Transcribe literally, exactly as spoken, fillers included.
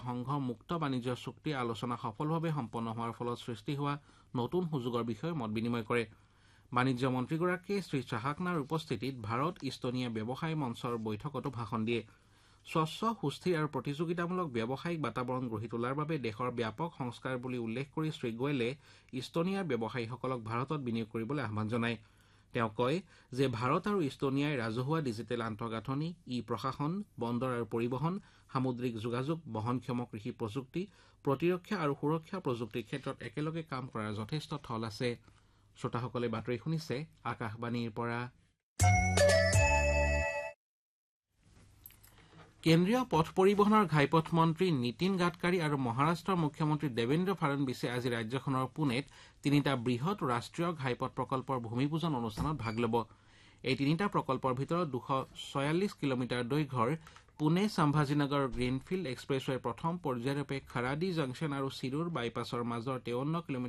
সংঘ মুক্ত বাণিজ্য চুক্তি আলোচনা সফলভাৱে সম্পন্ন হোৱাৰ ফলত সৃষ্টি হোৱা নতুন সুযোগৰ বিষয়ে মত বিনিময় কৰে। বাণিজ্য মন্ত্ৰীগৰাকীয়ে শ্ৰী চাহাকনাৰ উপস্থিতিত ভাৰত ইস্তোনিয়া ব্যৱসায় মঞ্চৰ বৈঠকতো ভাষণ দিয়ে। স্বচ্ছ সুস্থিৰ আৰু প্ৰতিযোগিতামূলক ব্যৱসায়িক বাতাবৰণ গঢ়ি তোলাৰ বাবে দেশৰ ব্যাপক সংস্কাৰ বুলি উল্লেখ কৰি শ্ৰী গোৱেলে ইস্তোনিয়াৰ ব্যৱসায়ীসকলক ভাৰতত বিনিয়োগ কৰিবলৈ আহ্বান জনায়। তেওঁ কয় যে ভাৰত আৰু ইস্তোনিয়াই ৰাজহুৱা ডিজিটেল আন্তঃগাঁথনি, ই প্ৰশাসন, বন্দৰ আৰু পৰিবহণ, সামুদ্ৰিক যোগাযোগ, বহনক্ষম কৃষি প্ৰযুক্তি, প্ৰতিৰক্ষা আৰু সুৰক্ষা প্ৰযুক্তিৰ ক্ষেত্ৰত একেলগে কাম কৰাৰ যথেষ্ট থল আছে। শ্ৰোতাসকলে বাতৰি শুনিছে আকাশবাণীৰ পৰা। কেন্দ্ৰীয় পথ পৰিবহণৰ ঘাইপথ মন্ত্ৰী নীতিন গাডকাৰী আৰু মহাৰাষ্ট্ৰৰ মুখ্যমন্ত্ৰী দেৱেন্দ্ৰ ফাড়নবিছে আজি ৰাজ্যখনৰ পুনেত তিনিটা বৃহৎ ৰাষ্ট্ৰীয় ঘাইপথ প্ৰকল্পৰ ভূমিপূজন অনুষ্ঠানত ভাগ ল'ব। এই তিনিটা প্ৰকল্পৰ ভিতৰত দুশ ছয়াল্লিছ কিলোমিটাৰ দৈৰ্ঘ্যৰ পুনে চাম্ভাজীনগৰ গ্ৰীণফিল্ড এক্সপ্ৰেছৱে প্ৰথম পৰ্যায়ৰূপে খাৰাডি জংচন আৰু চিৰুৰ বাইপাছৰ মাজৰ তেৱন্ন কিলোমিটাৰ